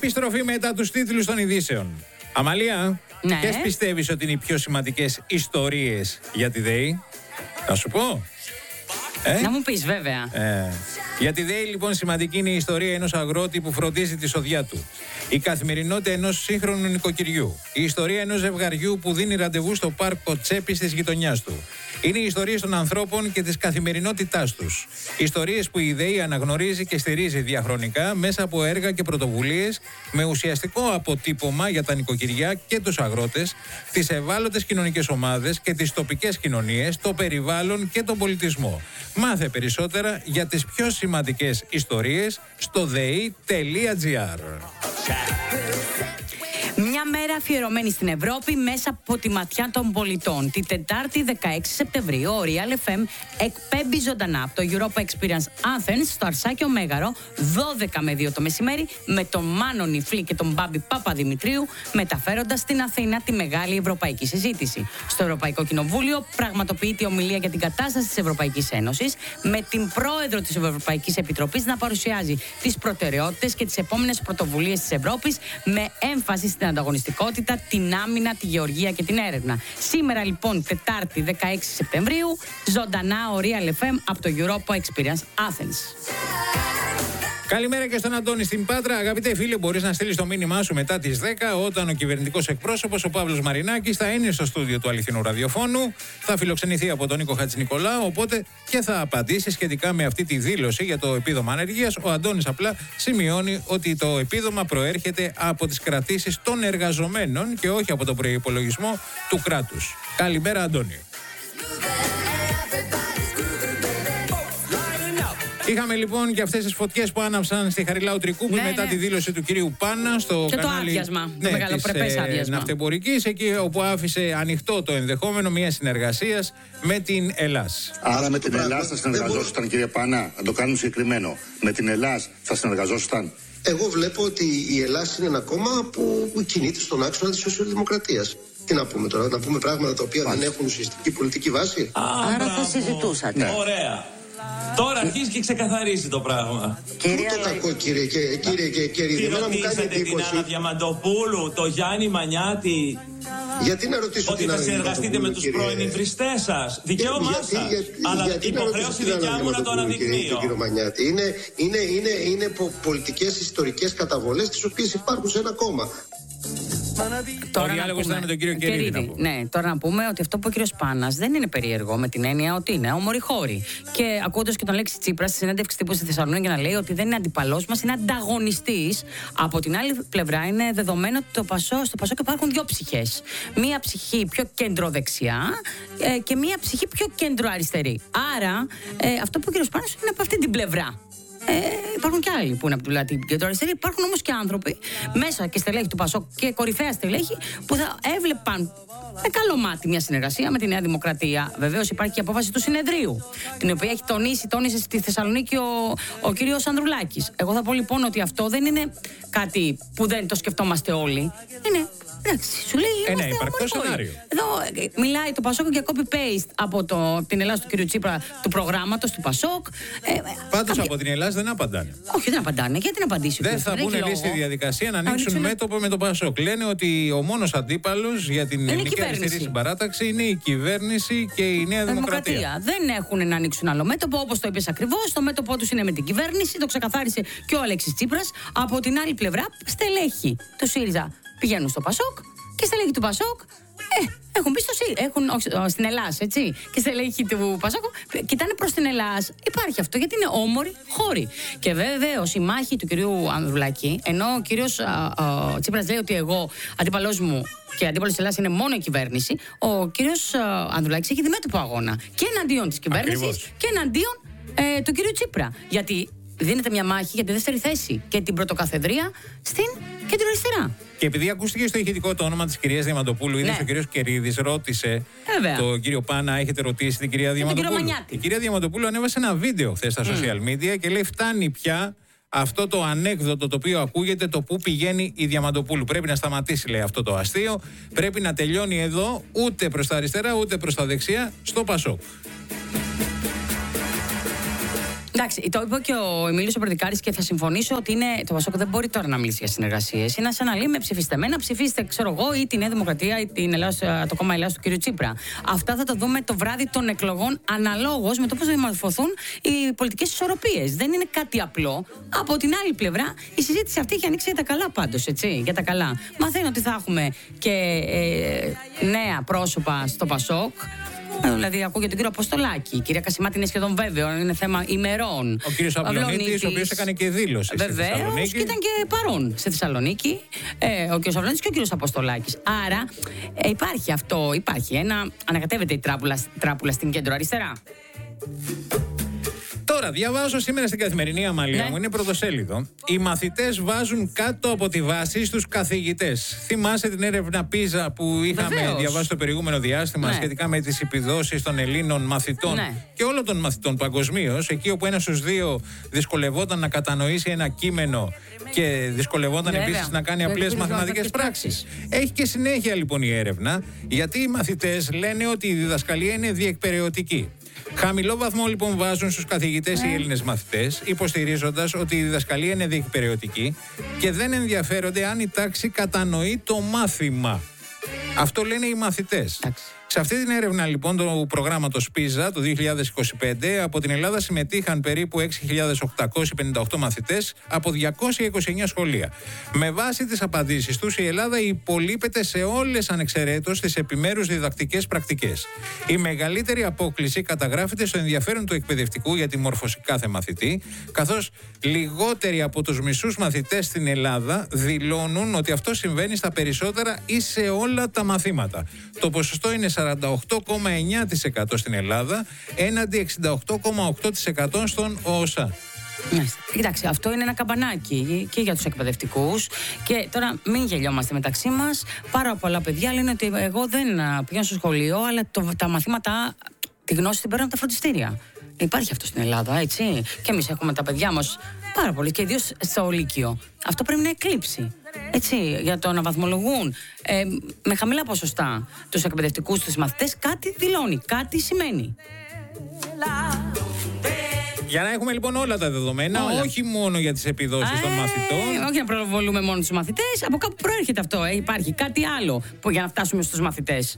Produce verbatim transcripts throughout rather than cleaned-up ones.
Επιστροφή μετά τους τίτλους των ειδήσεων. Αμαλία, ναι. ποιες πιστεύεις ότι είναι οι πιο σημαντικές ιστορίες για τη ΔΕΗ? Θα σου πω. Ε? Να μου πεις βέβαια. Ε, για τη ΔΕΗ λοιπόν σημαντική είναι η ιστορία ενός αγρότη που φροντίζει τη σοδιά του. Η καθημερινότητα ενός σύγχρονου νοικοκυριού. Η ιστορία ενός ζευγαριού που δίνει ραντεβού στο πάρκο Τσέπης της γειτονιάς του. Είναι οι ιστορίες των ανθρώπων και της καθημερινότητάς τους. Ιστορίες που η ΔΕΗ αναγνωρίζει και στηρίζει διαχρονικά μέσα από έργα και πρωτοβουλίες με ουσιαστικό αποτύπωμα για τα νοικοκυριά και τους αγρότες, τις ευάλωτες κοινωνικές ομάδες και τις τοπικές κοινωνίες, το περιβάλλον και τον πολιτισμό. Μάθε περισσότερα για τις πιο σημαντικές ιστορίες στο δέι τελεία τζι άρ. Μια μέρα αφιερωμένη στην Ευρώπη μέσα από τη ματιά των πολιτών. Τη Τετάρτη δεκαέξι Σεπτεμβρίου, ο Real εφ εμ εκπέμπει ζωντανά από το Europa Experience Athens στο Αρσάκιο Μέγαρο, δώδεκα με δύο το μεσημέρι, με τον Μάνο Νιφλή και τον Μπάμπη Παπαδημητρίου, μεταφέροντας στην Αθήνα τη μεγάλη ευρωπαϊκή συζήτηση. Στο Ευρωπαϊκό Κοινοβούλιο πραγματοποιείται η ομιλία για την κατάσταση της Ευρωπαϊκής Ένωσης, με την πρόεδρο της Ευρωπαϊκής Επιτροπής να παρουσιάζει τις προτεραιότητες και τις επόμενες πρωτοβουλίες της Ευρώπης, με έμφαση στην ανταγωνιστικότητα, την άμυνα, τη γεωργία και την έρευνα. Σήμερα λοιπόν, Τετάρτη δεκαέξι Σεπτεμβρίου, ζωντανά ο Real εφ εμ από το Europa Experience Athens. Καλημέρα και στον Αντώνη στην Πάτρα. Αγαπητέ φίλε, μπορείς να στείλεις το μήνυμά σου μετά τις δέκα, όταν ο κυβερνητικός εκπρόσωπος, ο Παύλος Μαρινάκης, θα είναι στο στούντιο του Αληθινού Ραδιοφώνου. Θα φιλοξενηθεί από τον Νίκο Χατζηνικολάου, οπότε και θα απαντήσει σχετικά με αυτή τη δήλωση για το επίδομα ανεργίας. Ο Αντώνης απλά σημειώνει ότι το επίδομα προέρχεται από τις κρατήσεις των εργαζομένων και όχι από τον προϋπολογισμό του κράτους. Καλημέρα, Αντώνη. Είχαμε λοιπόν και αυτές τις φωτιές που άναψαν στη Χαριλάου Τρικούπη, ναι, μετά ναι. τη δήλωση του κυρίου Πάνα στο και κανάλι, το άδειασμα, ναι, το μεγαλοπρεπές της, άδειασμα. Ναυτεμπορικής, εκεί όπου άφησε ανοιχτό το ενδεχόμενο μια συνεργασίας με την Ελλάς. Άρα με την Ελλάς θα συνεργαζόσασταν, κύριε Πάνα, να το κάνουμε συγκεκριμένο. Με την Ελλάς θα συνεργαζόσασταν? Εγώ βλέπω ότι η Ελλάς είναι ένα κόμμα που κινείται στον άξονα της σοσιαλδημοκρατίας. Τι να πούμε τώρα, να πούμε πράγματα τα οποία Άς. δεν έχουν ουσιαστική πολιτική βάση? Α, Άρα θα συζητούσατε. Ναι. Ωραία. Τώρα αρχίζει και ξεκαθαρίζει το πράγμα. Πού το κακό, κύριε και κύριε και κύριε. Τι ρωτήσατε την Άννα Διαμαντοπούλου, το Γιάννη Μανιάτη? Γιατί να ρωτήσω ότι θα συνεργαστείτε με τους πρώην υβριστές σας? Δικαίωμά σας. Αλλά γιατί υποχρέωση δικιά μου να το αναδεικνύω. Είναι, είναι, είναι, είναι πολιτικές ιστορικές καταβολές τις οποίες υπάρχουν σε ένα κόμμα. Τώρα να πούμε, με τον κύριο Κερίδη, Κερίδη, να ναι, τώρα να πούμε ότι αυτό που ο κύριος Πάνας δεν είναι περίεργο, με την έννοια ότι είναι ομορυχώρη. Και ακούγοντας και τον Λέξη Τσίπρα στη συνέντευξη τύπου στη Θεσσαλονίκη να λέει ότι δεν είναι αντιπαλός μας, είναι ανταγωνιστής. Από την άλλη πλευρά είναι δεδομένο ότι το Πασό, στο Πασόκ υπάρχουν δύο ψυχές. Μία ψυχή πιο κεντροδεξιά ε, και μία ψυχή πιο κεντροαριστερή. Άρα ε, αυτό που ο κύριος Πάνας είναι από αυτή την πλευρά. Ε, υπάρχουν και άλλοι που είναι από την κεντροαριστερή. Υπάρχουν όμως και άνθρωποι μέσα και στελέχη του Πασόκ και κορυφαία στελέχη που θα έβλεπαν με καλό μάτι μια συνεργασία με τη Νέα Δημοκρατία. Βεβαίως υπάρχει και απόφαση του συνεδρίου, την οποία έχει τονίσει, τόνισε στη Θεσσαλονίκη ο, ο κύριος Ανδρουλάκης. Εγώ θα πω λοιπόν ότι αυτό δεν είναι κάτι που δεν το σκεφτόμαστε όλοι. Είναι. Εντάξει, σου λέει ε, ναι, υπαρκτό σενάριο. Εδώ μιλάει το Πασόκ για copy-paste από το, την Ελλάδα του κ. Τσίπρα του προγράμματος του Πασόκ. Ε, Πάντως κάποια... από την Ελλάδα δεν απαντάνε. Όχι, δεν απαντάνε. Γιατί να απαντήσει? Δεν θα μπουν εμείς στη διαδικασία να ανοίξουν μέτωπο με το Πασόκ. Λένε ότι ο μόνος αντίπαλος για την ελληνική αριστερή συμπαράταξη είναι η κυβέρνηση και η Νέα Δημοκρατία. Δημοκρατία. Δεν έχουν να ανοίξουν άλλο μέτωπο, όπως το είπες ακριβώς. Το μέτωπό τους είναι με την κυβέρνηση. Το ξεκαθάρισε και ο Αλέξης Τσίπρας. Από την άλλη πλευρά, στελέχη του ΣΥΡΙΖΑ πηγαίνουν στο Πασόκ και στελέχη του Πασόκ ε, έχουν μπει στο ΣΥΡΙΖΑ. Έχουν όχι, στην Ελλάδα, έτσι. Και στελέχη του Πασόκ κοιτάνε προς την Ελλάδα. Υπάρχει αυτό γιατί είναι όμοροι χώροι. Και βεβαίως η μάχη του κυρίου Ανδρουλάκη, ενώ ο κύριος Τσίπρας λέει ότι εγώ αντίπαλός μου και αντίπαλος της Ελλάδας είναι μόνο η κυβέρνηση, ο κύριος Ανδρουλάκης έχει διμέτωπο αγώνα και εναντίον της κυβέρνησης και εναντίον ε, του κύριου Τσίπρα. Γιατί δίνεται μια μάχη για τη δεύτερη θέση και την πρωτοκαθεδρία στην κεντροαριστερά. Και επειδή ακούστηκε στο ηχητικό το όνομα της κυρίας Διαμαντοπούλου, είδες, ναι, ο κύριος Κερίδης ρώτησε Βέβαια. τον κύριο Πάνα, έχετε ρωτήσει την κυρία Διαμαντοπούλου? Η κυρία Διαμαντοπούλου ανέβασε ένα βίντεο χθες στα mm. social media και λέει: φτάνει πια αυτό το ανέκδοτο το οποίο ακούγεται, το πού πηγαίνει η Διαμαντοπούλου. Πρέπει να σταματήσει, λέει, αυτό το αστείο. Πρέπει να τελειώνει εδώ, ούτε προς τα αριστερά ούτε προς τα δεξιά, στο Πασόκ. Εντάξει, το είπε και ο Εμίλιος ο Περδικάρης και θα συμφωνήσω ότι είναι, το Πασόκ δεν μπορεί τώρα να μιλήσει για συνεργασίες. Είναι σαν να λέει με ψηφίστε μένα, ψηφίστε, ξέρω εγώ, ή τη Νέα Δημοκρατία ή την Ελλάς, το κόμμα Ελλάς του κ. Τσίπρα. Αυτά θα τα δούμε το βράδυ των εκλογών, αναλόγως με το πώς θα δημορφωθούν οι πολιτικές ισορροπίες. Δεν είναι κάτι απλό. Από την άλλη πλευρά, η συζήτηση αυτή έχει ανοίξει για τα καλά πάντως, έτσι. Για τα καλά. Μαθαίνω ότι θα έχουμε και ε, νέα πρόσωπα στο Πασόκ. Δηλαδή, ακούω για τον κύριο Αποστολάκη. Η κυρία Κασιμάτη είναι σχεδόν βέβαιο, είναι θέμα ημερών. Ο κύριος Αυλονίτης, ο οποίος έκανε και δήλωση. Βεβαίως, και ήταν και παρόν στη Θεσσαλονίκη. Ε, ο κύριος Αυλονίτης και ο κύριος Αποστολάκης. Άρα, ε, υπάρχει αυτό, υπάρχει ένα. Ανακατεύεται η τράπουλα, τράπουλα στην κέντρο αριστερά. Τώρα, διαβάζω σήμερα στην Καθημερινή Αμαλία, ναι, μου, είναι πρωτοσέλιδο. Οι μαθητές βάζουν κάτω από τη βάση στους καθηγητές. Θυμάσαι την έρευνα πίζα που είχαμε Βεβαίως. διαβάσει το προηγούμενο διάστημα, ναι, σχετικά με τις επιδόσεις των Ελλήνων μαθητών, ναι, και όλων των μαθητών παγκοσμίως. Εκεί όπου ένας στους δύο δυσκολευόταν να κατανοήσει ένα κείμενο και δυσκολευόταν επίσης να κάνει απλές μαθηματικές πράξεις. Έχει και συνέχεια λοιπόν η έρευνα, γιατί οι μαθητές λένε ότι η διδασκαλία είναι διεκπεραιωτική. Χαμηλό βαθμό λοιπόν βάζουν στους καθηγητές οι Έλληνες μαθητές, υποστηρίζοντας ότι η διδασκαλία είναι διεκπεραιωτική και δεν ενδιαφέρονται αν η τάξη κατανοεί το μάθημα. Αυτό λένε οι μαθητές. Σε αυτή την έρευνα λοιπόν του προγράμματος πίζα του δύο χιλιάδες είκοσι πέντε από την Ελλάδα συμμετείχαν περίπου έξι χιλιάδες οκτακόσιοι πενήντα οκτώ μαθητές από διακόσια είκοσι εννέα σχολεία. Με βάση τις απαντήσεις τους, η Ελλάδα υπολείπεται σε όλες ανεξαιρέτως τις επιμέρους διδακτικές πρακτικές. Η μεγαλύτερη απόκλιση καταγράφεται στο ενδιαφέρον του εκπαιδευτικού για τη μόρφωση κάθε μαθητή, καθώς λιγότεροι από τους μισούς μαθητές στην Ελλάδα δηλώνουν ότι αυτό συμβαίνει στα περισσότερα ή σε όλα τα μαθήματα. Το ποσοστό είναι σαράντα οκτώ κόμμα εννέα τοις εκατό στην Ελλάδα έναντι εξήντα οκτώ κόμμα οκτώ τοις εκατό στον ΟΣΑ. Ναι. Κοιτάξτε, αυτό είναι ένα καμπανάκι και για τους εκπαιδευτικούς. Και τώρα μην γελιόμαστε μεταξύ μας. Πάρα πολλά παιδιά λένε ότι εγώ δεν πηγαίνω στο σχολείο, αλλά το, τα μαθήματα, τη γνώση την παίρνω από τα φροντιστήρια. Υπάρχει αυτό στην Ελλάδα, έτσι. Και εμείς έχουμε τα παιδιά μας πάρα πολύ, και ιδίως στο Λύκειο. Αυτό πρέπει να εκλείψει. Έτσι, για το να βαθμολογούν ε, με χαμηλά ποσοστά τους εκπαιδευτικούς, τους μαθητές, κάτι δηλώνει, κάτι σημαίνει. Για να έχουμε λοιπόν όλα τα δεδομένα, όλα, όχι μόνο για τις επιδόσεις ε, των μαθητών. Όχι να προβολούμε μόνο τους μαθητές, από κάπου προέρχεται αυτό. Ε, υπάρχει κάτι άλλο που, για να φτάσουμε στους μαθητές.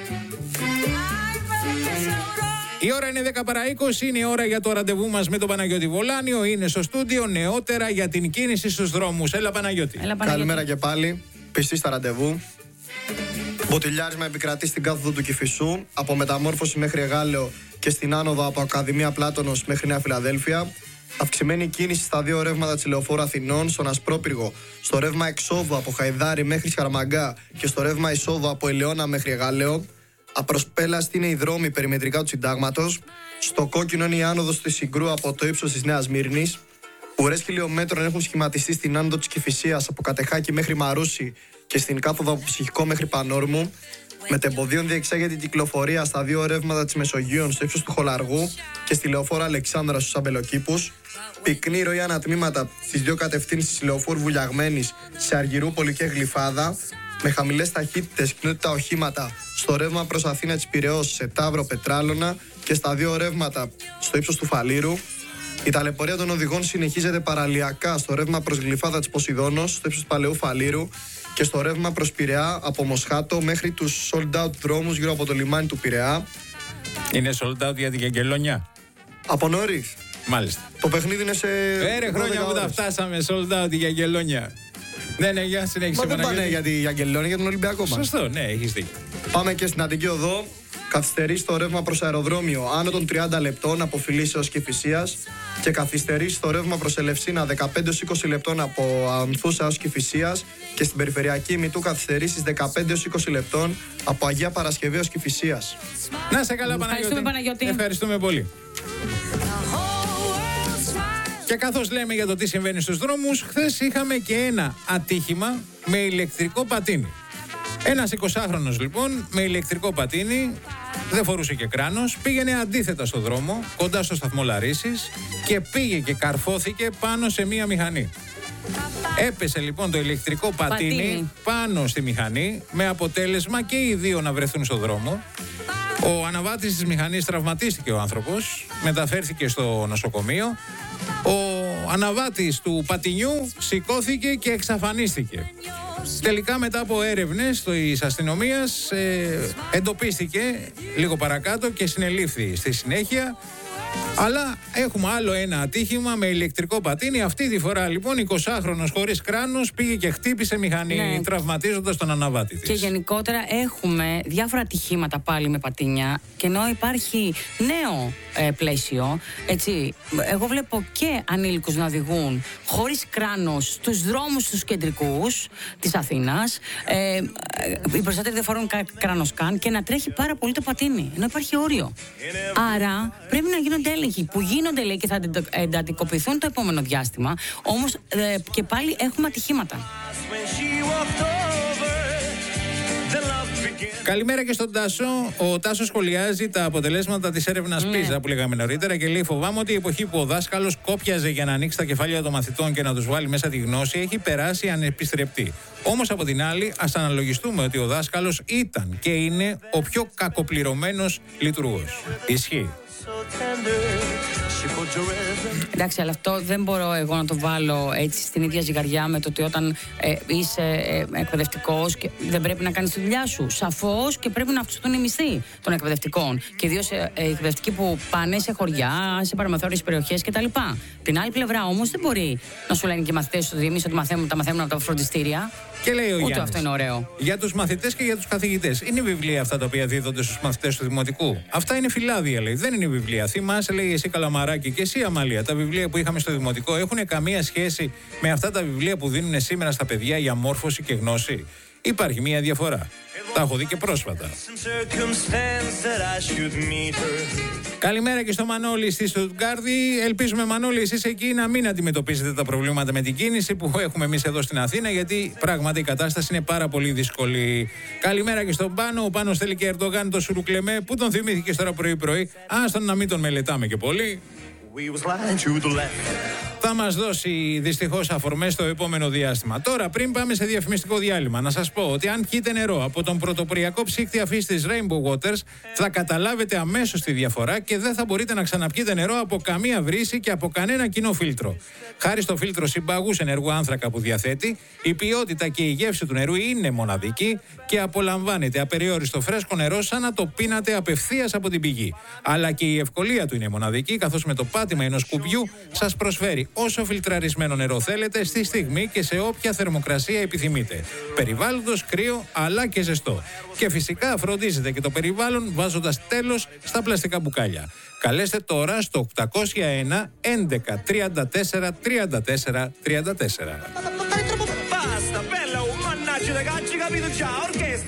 Η ώρα είναι δέκα παρά είκοσι, είναι η ώρα για το ραντεβού μας με τον Παναγιώτη Βολάνιο. Είναι στο στούντιο νεότερα για την κίνηση στους δρόμους. Έλα Παναγιώτη. Έλα, Παναγιώτη. Καλημέρα και πάλι. Πιστή στα ραντεβού. Μποτιλιάρισμα επικρατεί στην κάθοδο του Κηφισού, από Μεταμόρφωση μέχρι Εγάλεο και στην άνοδο από Ακαδημία Πλάτωνος μέχρι Νέα Φιλαδέλφια. Αυξημένη κίνηση στα δύο ρεύματα της Λεωφόρου Αθηνών, στον Ασπρόπυργο, στο ρεύμα εξόδου από Χαϊδάρι μέχρι Σχαραμαγκά και στο ρεύμα εισόδου από Ελαιώνα μέχρι Εγάλεο. Απροσπέλαστη είναι η δρόμη περιμετρικά του Συντάγματος. Στο κόκκινο είναι η άνοδος της Συγκρού από το ύψος της Νέας Μύρνης. Ουρές χιλιόμετρων έχουν σχηματιστεί στην άνοδο της Κηφισίας από Κατεχάκη μέχρι Μαρούσι και στην κάθοδο από Ψυχικό μέχρι Πανόρμου. Μετεμποδίων διεξάγεται η κυκλοφορία στα δύο ρεύματα της Μεσογείων στο ύψος του Χολαργού και στη Λεωφόρο Αλεξάνδρα στους Αμπελοκήπους. Πυκνή ροή ανατμήματα στις δύο κατευθύνσεις της Λεωφόρου Βουλιαγμένης σε Αργυρούπολη και Γλυφάδα. Με χαμηλές ταχύτητες κινούνται τα οχήματα στο ρεύμα προς Αθήνα της Πειραιώς σε Ταύρο Πετράλωνα και στα δύο ρεύματα στο ύψος του Φαλήρου. Η ταλαιπωρία των οδηγών συνεχίζεται παραλιακά στο ρεύμα προς Γλυφάδα της Ποσειδώνος στο ύψος του Παλαιού Φαλήρου και στο ρεύμα προς Πειραιά από Μοσχάτο μέχρι τους sold out δρόμους γύρω από το λιμάνι του Πειραιά. Είναι sold out για την Αγγελονιά. Από νωρίς. Μάλιστα. Το παιχνίδι είναι σε. Πέρε χρόνια που τα φτάσαμε sold out για Αγγελονιά. Ναι, ναι, για συνέχισε. Μα δεν πάνε για την Αγγελόνια, για τον Ολυμπιακό μας. Σωστό, ναι, έχεις δίκιο. Πάμε και στην Αττική Οδό. Καθυστερεί στο ρεύμα προς αεροδρόμιο άνω των τριάντα λεπτών από Φιλής έως Κηφισίας και καθυστερεί στο ρεύμα προς Ελευσίνα δεκαπέντε έως είκοσι λεπτών από Ανθούσα έως Κηφισίας και στην περιφερειακή ημιτού καθυστερήσεις δεκαπέντε έως είκοσι λεπτών από Αγία Παρασκευή έως Κηφισίας. Να σε καλά, Παναγιώτη. Παναγιώτη. Ευχαριστούμε πολύ. Και καθώς λέμε για το τι συμβαίνει στους δρόμους, χθες είχαμε και ένα ατύχημα με ηλεκτρικό πατίνι. Ένας εικοσάχρονος λοιπόν με ηλεκτρικό πατίνι, δεν φορούσε και κράνος, πήγαινε αντίθετα στο δρόμο, κοντά στο σταθμό Λαρίσης και πήγε και καρφώθηκε πάνω σε μία μηχανή. Έπεσε λοιπόν το ηλεκτρικό πατίνι, πατίνι πάνω στη μηχανή, με αποτέλεσμα και οι δύο να βρεθούν στο δρόμο. Ο αναβάτης της μηχανής τραυματίστηκε ο άνθρωπος, μεταφέρθηκε στο νοσοκομείο. Ο αναβάτης του πατινιού σηκώθηκε και εξαφανίστηκε. Τελικά, μετά από έρευνες της αστυνομίας, ε, εντοπίστηκε λίγο παρακάτω και συνελήφθη στη συνέχεια. Αλλά έχουμε άλλο ένα ατύχημα με ηλεκτρικό πατίνι. Αυτή τη φορά λοιπόν εικοσάχρονος χωρίς κράνος πήγε και χτύπησε μηχανή, ναι, τραυματίζοντας τον αναβάτη της. Και γενικότερα έχουμε διάφορα ατυχήματα πάλι με πατίνια. Και ενώ υπάρχει νέο ε, πλαίσιο, έτσι, εγώ βλέπω και ανήλικους να οδηγούν χωρίς κράνος στους δρόμους τους κεντρικούς της Αθήνας. Ε, οι περισσότεροι δεν φορούν κράνος καν και να τρέχει πάρα πολύ το πατίνι, ενώ υπάρχει όριο. Άρα πρέπει να γίνονται έλεγχοι που γίνονται, λέει, και θα εντατικοποιηθούν το επόμενο διάστημα. Όμως ε, και πάλι έχουμε ατυχήματα. Καλημέρα και στον Τάσο. Ο Τάσος σχολιάζει τα αποτελέσματα της έρευνας ναι. Πίζα που λέγαμε νωρίτερα και λέει: φοβάμαι ότι η εποχή που ο δάσκαλος κόπιαζε για να ανοίξει τα κεφάλια των μαθητών και να τους βάλει μέσα τη γνώση έχει περάσει ανεπιστρεπτή. Όμως από την άλλη, ας αναλογιστούμε ότι ο δάσκαλος ήταν και είναι ο πιο κακοπληρωμένος λειτουργός. Ισχύει. Εντάξει, αλλά αυτό δεν μπορώ εγώ να το βάλω έτσι στην ίδια ζυγαριά με το ότι όταν ε, είσαι ε, εκπαιδευτικός και δεν πρέπει να κάνεις τη δουλειά σου. Σαφώς και πρέπει να αυξηθούν οι μισθοί των εκπαιδευτικών. Και ιδίως ε, ε, οι εκπαιδευτικοί που πάνε σε χωριά, σε παραμεθόριες περιοχές κτλ. Την άλλη πλευρά όμως δεν μπορεί να σου λένε και οι μαθητές ότι εμείς ότι μαθαίνουμε, τα μαθαίνουμε από τα φροντιστήρια. Και λέει ο Ούτε Γιάννης, αυτό είναι ωραίο. Για τους μαθητές και για τους καθηγητές. Είναι βιβλία αυτά τα οποία δίδονται στους μαθητές του δημοτικού. Αυτά είναι φυλάδια, λέει. Δεν είναι βιβλία. Θυμάσαι, λέει, εσύ Καλαμαράκη και εσύ Αμαλία. Τα βιβλία που είχαμε στο δημοτικό έχουν καμία σχέση με αυτά τα βιβλία που δίνουν σήμερα στα παιδιά για μόρφωση και γνώση? Υπάρχει μία διαφορά. Τα έχω δει και πρόσφατα. Καλημέρα και στο Μανώλη στη Στουτγκάρδη. Ελπίζουμε, Μανώλη, εσείς εκεί να μην αντιμετωπίζετε τα προβλήματα με την κίνηση που έχουμε εμείς εδώ στην Αθήνα, γιατί πράγματι η κατάσταση είναι πάρα πολύ δύσκολη. Καλημέρα και στον Πάνο. Ο Πάνος θέλει και Ερντογάν το Σουρουκλεμέ. Πού τον θυμήθηκε τώρα πρωί-πρωί? Άστον να μην τον μελετάμε και πολύ. Θα μας δώσει δυστυχώς αφορμές στο επόμενο διάστημα. Τώρα, πριν πάμε σε διαφημιστικό διάλειμμα, να σας πω ότι αν πιείτε νερό από τον πρωτοποριακό ψύκτη αφής της Rainbow Waters, θα καταλάβετε αμέσως τη διαφορά και δεν θα μπορείτε να ξαναπιείτε νερό από καμία βρύση και από κανένα κοινό φίλτρο. Χάρη στο φίλτρο συμπαγούς ενεργού άνθρακα που διαθέτει, η ποιότητα και η γεύση του νερού είναι μοναδική και απολαμβάνετε απεριόριστο φρέσκο νερό σαν να το πίνατε απευθείας από την πηγή. Αλλά και η ευκολία του είναι μοναδική, καθώς με το πάτημα ενός κουμπιού σας προσφέρει όσο φιλτραρισμένο νερό θέλετε, στη στιγμή και σε όποια θερμοκρασία επιθυμείτε. Περιβάλλοντος, κρύο αλλά και ζεστό. Και φυσικά φροντίζετε και το περιβάλλον βάζοντας τέλος στα πλαστικά μπουκάλια. Καλέστε τώρα στο οκτακόσια ένα έντεκα τριάντα τέσσερα τριάντα τέσσερα τριάντα τέσσερα.